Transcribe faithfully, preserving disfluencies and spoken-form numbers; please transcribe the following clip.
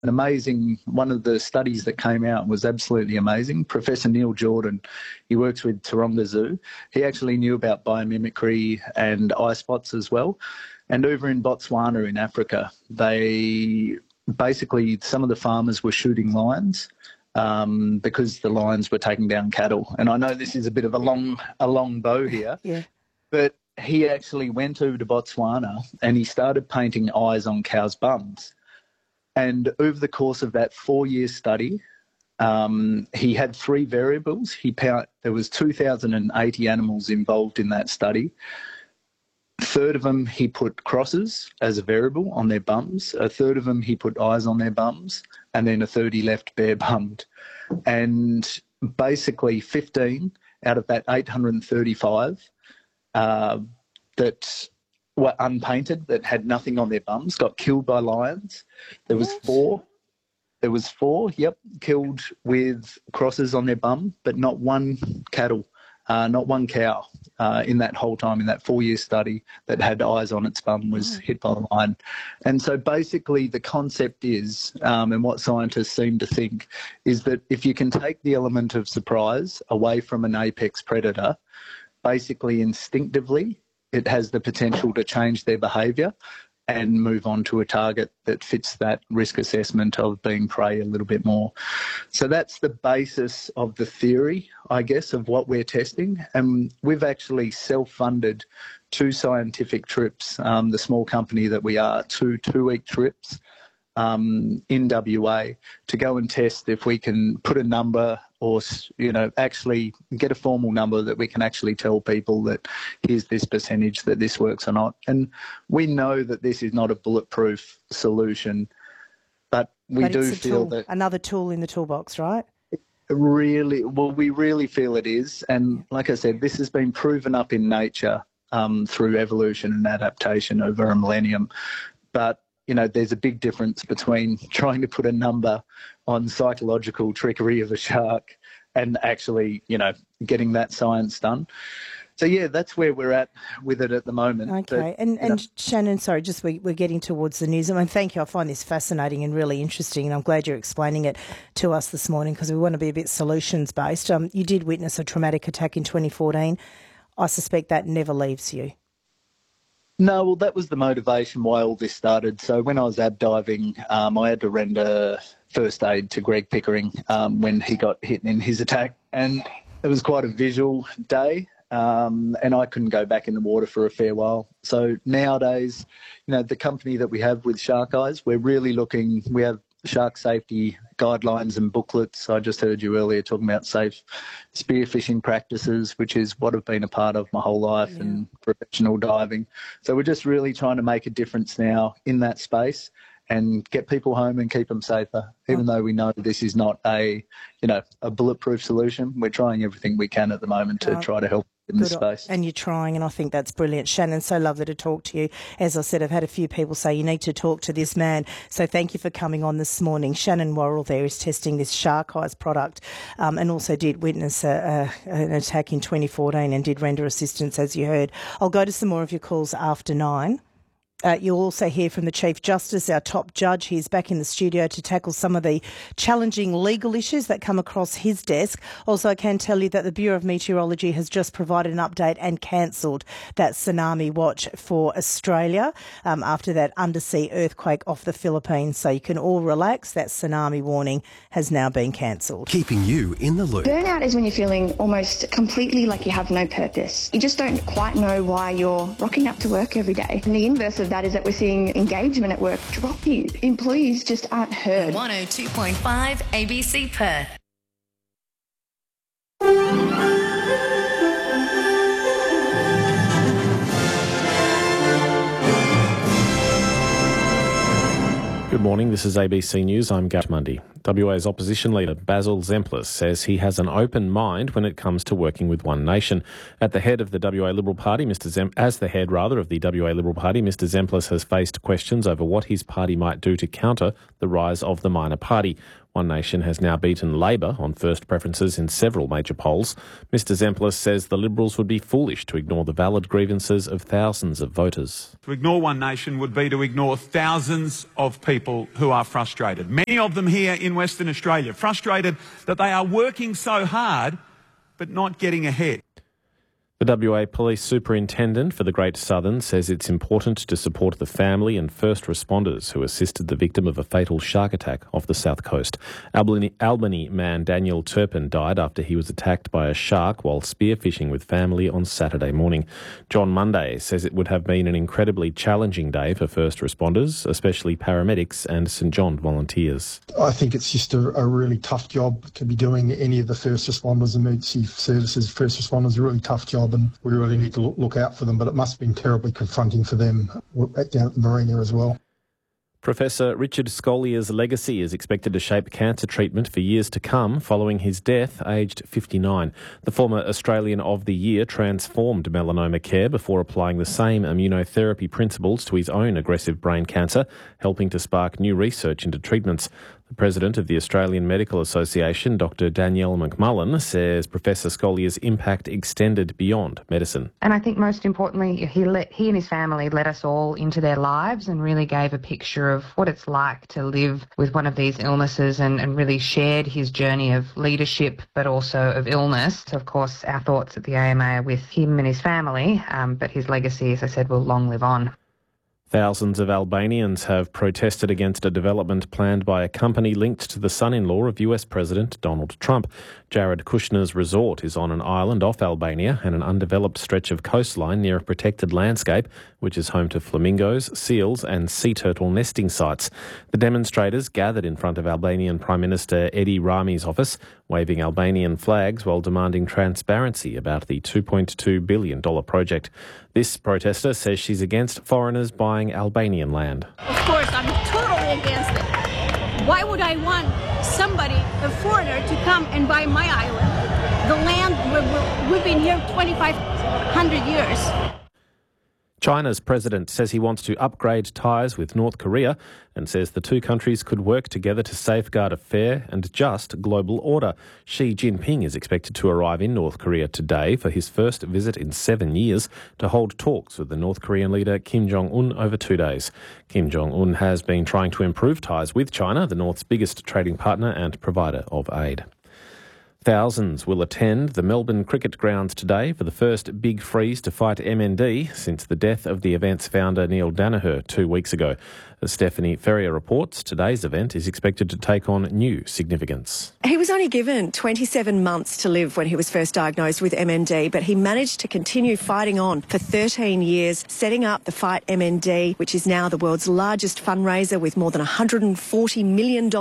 an amazing, one of the studies that came out was absolutely amazing. Professor Neil Jordan, he works with Taronga Zoo. He actually knew about biomimicry and eye spots as well. And over in Botswana in Africa, they basically, some of the farmers were shooting lions um, because the lions were taking down cattle. And I know this is a bit of a long, a long bow here, yeah. but he actually went over to Botswana and he started painting eyes on cows' bums. And over the course of that four-year study, um, he had three variables. He pount, there was two thousand eighty animals involved in that study. A third of them he put crosses as a variable on their bums. A third of them he put eyes on their bums. And then a third he left bare-bummed. And basically fifteen out of that eight hundred thirty-five uh, that were unpainted, that had nothing on their bums, got killed by lions. There was What? four. There was four, yep, killed with crosses on their bum, but not one cattle, uh, not one cow uh, in that whole time, in that four-year study that had eyes on its bum was Oh. hit by a lion. And so basically the concept is, um, and what scientists seem to think, is that if you can take the element of surprise away from an apex predator, basically instinctively, it has the potential to change their behaviour and move on to a target that fits that risk assessment of being prey a little bit more. So that's the basis of the theory, I guess, of what we're testing. And we've actually self-funded two scientific trips, um, the small company that we are, two two-week trips um, in W A to go and test if we can put a number or, you know, actually get a formal number that we can actually tell people that here's this percentage that this works or not. And we know that this is not a bulletproof solution, but we But do it's a feel tool, that another tool in the toolbox, right? really, well, we really feel it is. And like I said, this has been proven up in nature um, through evolution and adaptation over a millennium. But you know, there's a big difference between trying to put a number on psychological trickery of a shark and actually, you know, getting that science done. So, yeah, that's where we're at with it at the moment. Okay. But, and you and know, Shannon, sorry, just we, we're getting towards the news. I mean, thank you. I find this fascinating and really interesting, and I'm glad you're explaining it to us this morning because we want to be a bit solutions-based. Um, you did witness a traumatic attack in twenty fourteen. I suspect that never leaves you. No, well, that was the motivation why all this started. So when I was ab diving, um, I had to render first aid to Greg Pickering um, when he got hit in his attack. And it was quite a visual day, um, and I couldn't go back in the water for a fair while. So nowadays, you know, the company that we have with Shark Eyes, we're really looking, we have shark safety guidelines and booklets. I just heard you earlier talking about safe spearfishing practices, which is what I've been a part of my whole life, yeah. and professional diving. So we're just really trying to make a difference now in that space and get people home and keep them safer. Even oh. though we know this is not a, you know, a bulletproof solution, we're trying everything we can at the moment to oh. try to help in Good. this space. And you're trying, and I think that's brilliant. Shannon, so lovely to talk to you. As I said, I've had a few people say you need to talk to this man, so thank you for coming on this morning. Shannon Worrell there is testing this Shark Eyes product um, and also did witness a, a, an attack in twenty fourteen and did render assistance, as you heard. I'll go to some more of your calls after nine. Uh, you'll also hear from the Chief Justice, our top judge. He's back in the studio to tackle some of the challenging legal issues that come across his desk. Also, I can tell you that the Bureau of Meteorology has just provided an update and cancelled that tsunami watch for Australia um, after that undersea earthquake off the Philippines. So you can all relax. That tsunami warning has now been cancelled. Keeping you in the loop. Burnout is when you're feeling almost completely like you have no purpose. You just don't quite know why you're rocking up to work every day. And the inverse of that is that we're seeing engagement at work drop. You employees just aren't heard. one oh two point five A B C Perth. Good morning, this is A B C News. I'm Gav Mundy. W A's opposition leader Basil Zemplis says he has an open mind when it comes to working with One Nation. At the head of the W A Liberal Party, Mr Zem- as the head rather of the W A Liberal Party, Mr Zemplis has faced questions over what his party might do to counter the rise of the minor party. One Nation has now beaten Labor on first preferences in several major polls. Mister Zemplis says the Liberals would be foolish to ignore the valid grievances of thousands of voters. To ignore One Nation would be to ignore thousands of people who are frustrated. Many of them here in Western Australia, frustrated that they are working so hard but not getting ahead. The W A Police Superintendent for the Great Southern says it's important to support the family and first responders who assisted the victim of a fatal shark attack off the south coast. Albany, Albany man Daniel Turpin died after he was attacked by a shark while spearfishing with family on Saturday morning. John Monday says it would have been an incredibly challenging day for first responders, especially paramedics and St John volunteers. I think it's just a, a really tough job to be doing. Any of the first responders, emergency services, first responders, a really tough job. And we really need to look out for them, but it must have been terribly confronting for them down at the marina as well. Professor Richard Scolier's legacy is expected to shape cancer treatment for years to come following his death, aged fifty-nine. The former Australian of the Year transformed melanoma care before applying the same immunotherapy principles to his own aggressive brain cancer, helping to spark new research into treatments. The president of the Australian Medical Association, Doctor Danielle McMullen, says Professor Scolier's impact extended beyond medicine. And I think most importantly, he let, he and his family let us all into their lives and really gave a picture of what it's like to live with one of these illnesses, and, and really shared his journey of leadership but also of illness. So of course, our thoughts at the A M A are with him and his family, um, but his legacy, as I said, will long live on. Thousands of Albanians have protested against a development planned by a company linked to the son-in-law of U S President Donald Trump. Jared Kushner's resort is on an island off Albania and an undeveloped stretch of coastline near a protected landscape, which is home to flamingos, seals and sea turtle nesting sites. The demonstrators gathered in front of Albanian Prime Minister Edi Rami's office, waving Albanian flags while demanding transparency about the two point two billion dollars project. This protester says she's against foreigners buying Albanian land. Of course, I'm totally against it. Why would I want somebody, a foreigner, to come and buy my island? The land, we've been here twenty-five hundred years. China's president says he wants to upgrade ties with North Korea and says the two countries could work together to safeguard a fair and just global order. Xi Jinping is expected to arrive in North Korea today for his first visit in seven years to hold talks with the North Korean leader Kim Jong-un over two days. Kim Jong-un has been trying to improve ties with China, the North's biggest trading partner and provider of aid. Thousands will attend the Melbourne Cricket Grounds today for the first big freeze to fight M N D since the death of the event's founder Neil Danaher two weeks ago. As Stephanie Ferrier reports, today's event is expected to take on new significance. He was only given twenty-seven months to live when he was first diagnosed with M N D, but he managed to continue fighting on for thirteen years, setting up the Fight M N D, which is now the world's largest fundraiser with more than one hundred forty million dollars